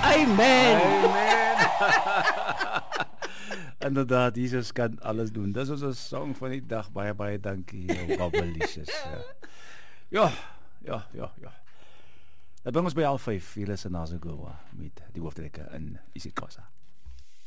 Amen. Amen. Inderdaad, Jesus kan alles doen. Dis ons song van die dag. Baie dankie, Babbelicious. Ja. Dat bring ons by al 5. Julle is in Nazogoa met die hoofdrekke in isiXhosa.